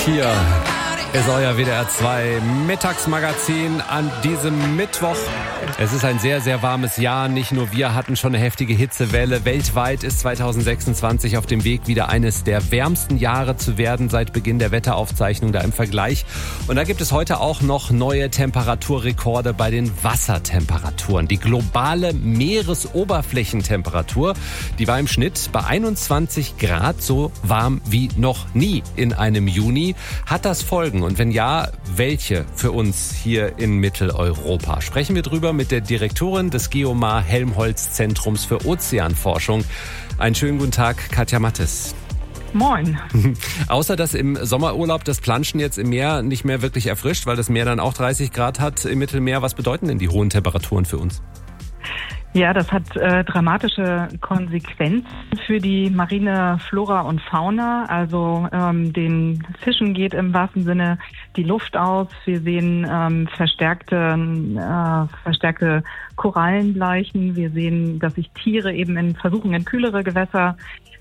Hier ist euer WDR 2 Mittagsmagazin an diesem Mittwoch. Es ist ein sehr, sehr warmes Jahr. Nicht nur wir hatten schon eine heftige Hitzewelle. Weltweit ist 2026 auf dem Weg, wieder eines der wärmsten Jahre zu werden seit Beginn der Wetteraufzeichnung da im Vergleich. Und da gibt es heute auch noch neue Temperaturrekorde bei den Wassertemperaturen. Die globale Meeresoberflächentemperatur, die war im Schnitt bei 21 Grad so warm wie noch nie in einem Juni. Hat das Folgen? Und wenn ja, welche für uns hier in Mitteleuropa? Sprechen wir drüber mit der Direktorin des Geomar Helmholtz Zentrums für Ozeanforschung. Einen schönen guten Tag, Katja Mattes. Moin. Außer dass im Sommerurlaub das Planschen jetzt im Meer nicht mehr wirklich erfrischt, weil das Meer dann auch 30 Grad hat im Mittelmeer. Was bedeuten denn die hohen Temperaturen für uns? Ja, das hat dramatische Konsequenzen für die marine Flora und Fauna. Also den Fischen geht im wahrsten Sinne die Luft aus. Wir sehen verstärkte Korallenbleichen. Wir sehen, dass sich Tiere eben versuchen, in kühlere Gewässer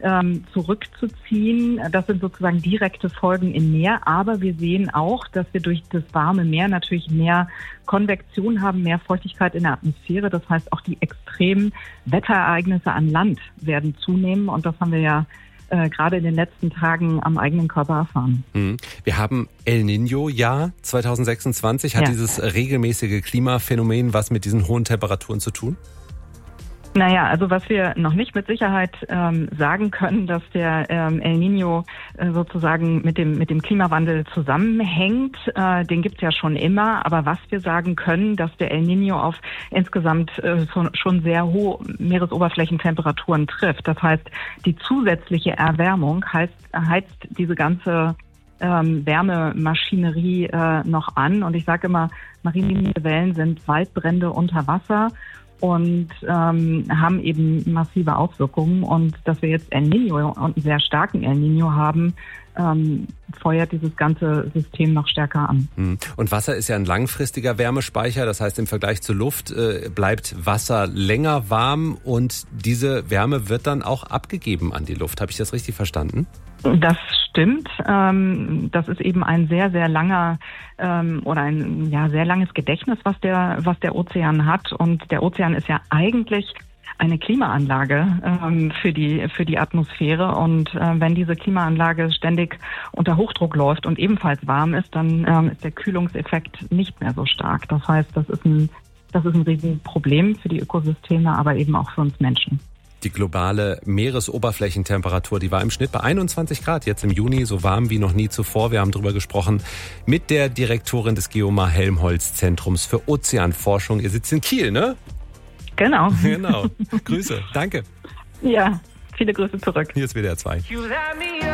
zurückzuziehen. Das sind sozusagen direkte Folgen im Meer. Aber wir sehen auch, dass wir durch das warme Meer natürlich mehr Konvektion haben, mehr Feuchtigkeit in der Atmosphäre. Das heißt, auch die extremen Wetterereignisse an Land werden zunehmen. Und das haben wir ja gerade in den letzten Tagen am eigenen Körper erfahren. Wir haben El Niño-Jahr 2026. Hat dieses regelmäßige Klimaphänomen was mit diesen hohen Temperaturen zu tun? Naja, also was wir noch nicht mit Sicherheit sagen können, dass der El Niño sozusagen mit dem Klimawandel zusammenhängt, den gibt's ja schon immer. Aber was wir sagen können, dass der El Niño auf insgesamt schon sehr hohe Meeresoberflächentemperaturen trifft. Das heißt, die zusätzliche Erwärmung heizt diese ganze Wärmemaschinerie noch an. Und ich sage immer, marine Wellen sind Waldbrände unter Wasser und haben eben massive Auswirkungen. Und dass wir jetzt El Niño und einen sehr starken El Niño haben, feuert dieses ganze System noch stärker an. Und Wasser ist ja ein langfristiger Wärmespeicher. Das heißt, im Vergleich zur Luft bleibt Wasser länger warm und diese Wärme wird dann auch abgegeben an die Luft. Habe ich das richtig verstanden? Das stimmt. Das ist eben ein sehr, sehr langer oder ein sehr langes Gedächtnis, was der Ozean hat. Und der Ozean ist ja eigentlich eine Klimaanlage für die Atmosphäre. Und wenn diese Klimaanlage ständig unter Hochdruck läuft und ebenfalls warm ist, dann ist der Kühlungseffekt nicht mehr so stark. Das heißt, das ist ein Riesenproblem für die Ökosysteme, aber eben auch für uns Menschen. Die globale Meeresoberflächentemperatur, die war im Schnitt bei 21 Grad, jetzt im Juni, so warm wie noch nie zuvor. Wir haben drüber gesprochen mit der Direktorin des Geomar Helmholtz Zentrums für Ozeanforschung. Ihr sitzt in Kiel, ne? Genau. Genau. Grüße. Danke. Ja, viele Grüße zurück. Hier ist WDR 2.